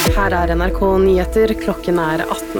Her NRK Nyheter, klokken 18.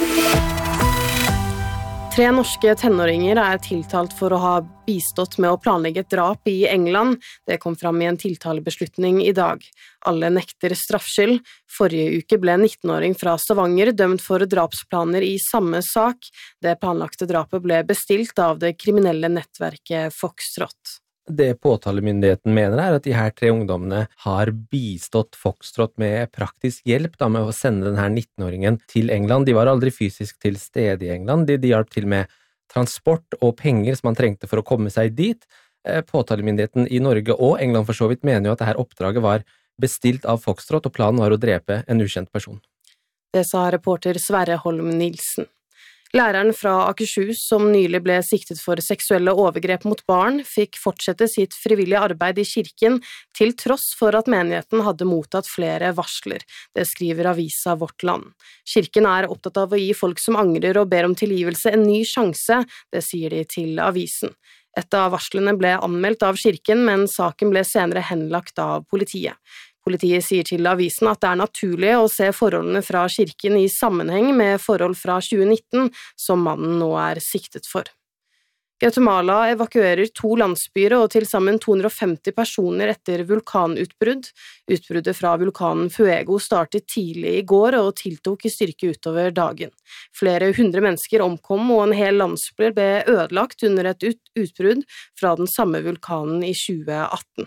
3 norske tenåringer tiltalt for å ha bistått med å planlegge et drap i England. Det kom fram i en tiltalebeslutning i dag. Alle nekter straffskyld. Forrige uke ble en 19-åring fra Stavanger dømt for drapsplaner i samme sak. Det planlagte drapet ble bestilt av det kriminelle nettverket Foxtrot. Det påtalemyndigheten mener at de her 3 ungdommene har bistått Foxtrot med praktisk hjelp med å sende denne 19-åringen til England. De var aldri fysisk til stede i England. De hjalp til med transport og penger som man trengte for å komme seg dit. Påtalemyndigheten i Norge og England for så vidt mener jo at dette oppdraget var bestilt av Foxtrot, og planen var å drepe en ukjent person. Det sa reporter Sverre Holm Nilsen. Læreren fra Akershus, som nylig ble siktet for seksuelle overgrep mot barn, fikk fortsette sitt frivillige arbeid i kirken, til tross for at menigheten hadde mottatt flere varsler. Det skriver avisa Vårt Land. Kirken opptatt av å gi folk som angrer og ber om tilgivelse en ny sjanse, det sier de til avisen. Et av varslene ble anmeldt av kirken, men saken ble senere henlagt av politiet. Politiet sier til avisen at det naturlig å se forholdene fra kirken i sammenheng med forhold fra 2019, som mannen nå siktet for. Guatemala evakuerer 2 landsbyer og til sammen 250 personer etter vulkanutbrudd. Utbruddet fra vulkanen Fuego startet tidlig i går og tiltok i styrke utover dagen. Flere 100 mennesker omkom, og en hel landsby ble ødelagt under et utbrudd fra den samme vulkanen i 2018.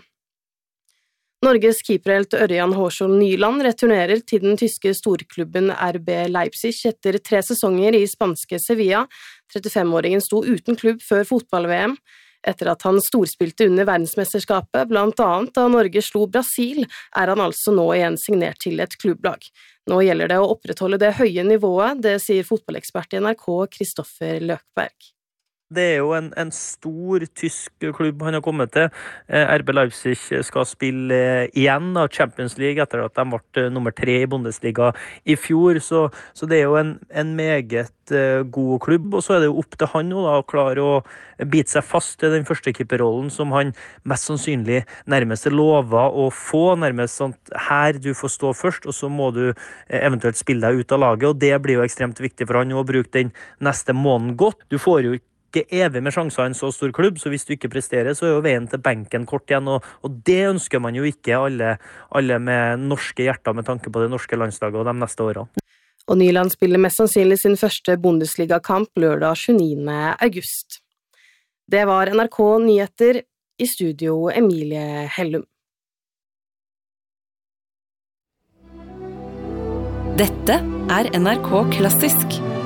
Norges keeperhelt Ørjan Hårsvold Nyland returnerer til den tyske storklubben RB Leipzig etter 3 sesonger i spanske Sevilla. 35-åringen sto uten klubb før fotball-VM. Etter at han storspilte under verdensmesterskapet, blant annet da Norge slo Brasil, han altså nå igjen signert til et klubblag. Nå gjelder det å opprettholde det høye nivået, det sier fotballekspert i NRK Kristoffer Løkberg. Det jo en stor tysk klubb han har kommet til. RB Leipzig skal spille igjen av Champions League etter at de ble nummer 3 i Bundesliga i fjor, så det jo en meget god klubb, og så det jo opp til han nå da, å klare å bite seg fast til den første keeperrollen som han mest sannsynlig nærmest lovet å få, nærmest sånn her du får stå først, og så må du eventuelt spille deg ut av laget, og det blir jo ekstremt viktig for han å bruke den neste måneden godt. Du får jo ikke evig med sjanser i en så stor klubb, så hvis du ikke presterer, så jo veien til benken kort igjen, og det ønsker man jo ikke alle med norske hjerter med tanke på det norske landslaget og de neste årene. Og Nyland spiller mest sannsynlig sin første Bundesliga-kamp lørdag 29. august. Det var NRK Nyheter, i studio Emilie Hellum. Dette NRK Klassisk.